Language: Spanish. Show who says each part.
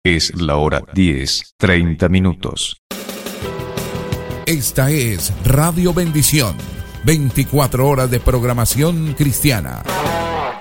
Speaker 1: Es la hora 10:30.
Speaker 2: Esta es Radio Bendición, 24 horas de programación cristiana.